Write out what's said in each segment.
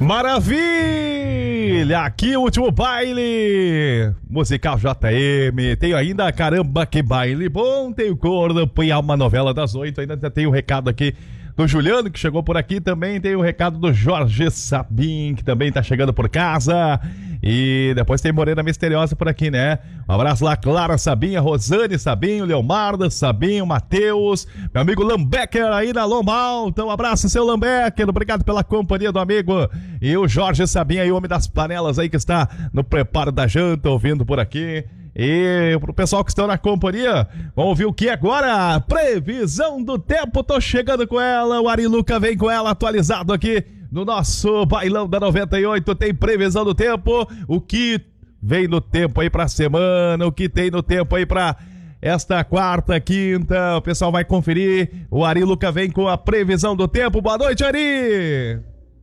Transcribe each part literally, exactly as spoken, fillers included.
Maravilha! Aqui o último baile musical J M. Tenho ainda, caramba, que baile bom. Tem o Corno, põe uma novela das oito. Ainda tem o recado aqui do Juliano, que chegou por aqui também. Tem o recado do Jorge Sabim, que também tá chegando por casa. E depois tem Morena Misteriosa por aqui, né? Um abraço lá, Clara Sabim, a Rosane Sabim, o Leomarda Sabim, o Matheus, meu amigo Lambecker aí na Loma Alta. Um abraço, seu Lambecker, obrigado pela companhia do amigo. E o Jorge Sabim aí, o homem das panelas aí, que está no preparo da janta, ouvindo por aqui. E pro pessoal que está na companhia, vamos ouvir o que agora? Previsão do tempo, tô chegando com ela, o Ariluca vem com ela, atualizado aqui no nosso bailão da noventa e oito. Tem previsão do tempo, o que vem no tempo aí pra semana, o que tem no tempo aí pra esta quarta, quinta, o pessoal vai conferir. O Ariluca vem com a previsão do tempo. Boa noite, Ari!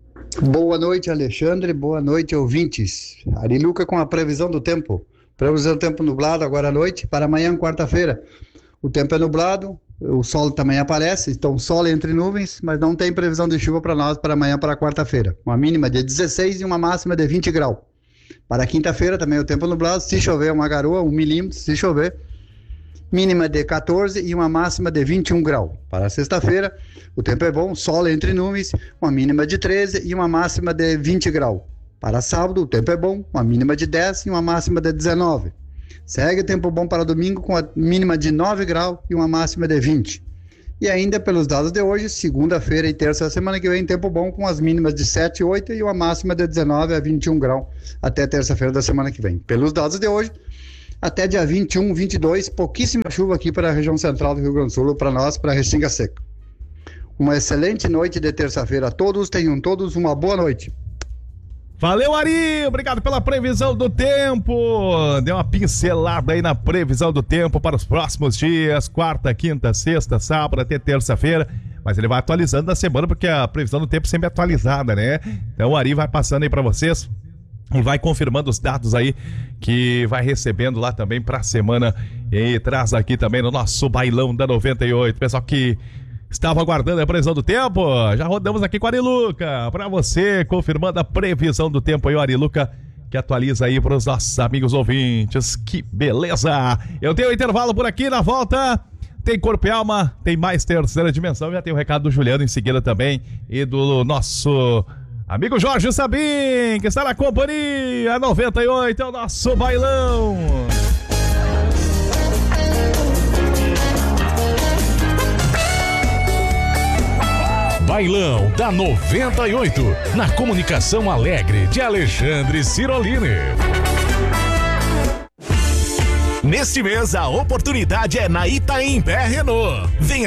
Boa noite, Alexandre, boa noite, ouvintes. Ariluca com a previsão do tempo. Previsão do tempo nublado agora à noite, para amanhã, quarta-feira. O tempo é nublado, o sol também aparece, então sol entre nuvens, mas não tem previsão de chuva para nós para amanhã, para quarta-feira. Uma mínima de dezesseis e uma máxima de vinte graus. Para quinta-feira também o tempo é nublado, se chover uma garoa, um milímetro, se chover. Mínima de quatorze e uma máxima de vinte e um graus. Para sexta-feira, o tempo é bom, sol entre nuvens, uma mínima de treze e uma máxima de vinte graus. Para sábado, o tempo é bom, uma mínima de dez e uma máxima de dezenove. Segue o tempo bom para domingo com a mínima de nove graus e uma máxima de vinte. E ainda pelos dados de hoje, segunda-feira e terça da semana que vem, tempo bom com as mínimas de sete e oito e uma máxima de dezenove a vinte e um graus até terça-feira da semana que vem. Pelos dados de hoje, até dia vinte e um, vinte e dois, pouquíssima chuva aqui para a região central do Rio Grande do Sul, para nós, para a Restinga Seca. Uma excelente noite de terça-feira a todos, tenham todos uma boa noite. Valeu, Ari! Obrigado pela previsão do tempo. Deu uma pincelada aí na previsão do tempo para os próximos dias, quarta, quinta, sexta, sábado, até terça-feira. Mas ele vai atualizando na semana, porque a previsão do tempo sempre é atualizada, né? Então o Ari vai passando aí para vocês e vai confirmando os dados aí que vai recebendo lá também para a semana. E traz aqui também no nosso bailão da noventa e oito. Pessoal que estava aguardando a previsão do tempo, já rodamos aqui com o Ariluca, pra você, confirmando a previsão do tempo aí, o Ariluca, que atualiza aí pros nossos amigos ouvintes, que beleza! Eu tenho um intervalo por aqui, na volta tem Corpo e Alma, tem mais Terceira Dimensão, já tem o recado do Juliano em seguida também, e do nosso amigo Jorge Sabim, que está na companhia, noventa e oito, é o nosso bailão! Bailão da noventa e oito, na comunicação alegre de Alexandre Cirolini. Neste mês a oportunidade é na Itaim Pé Renault. Venha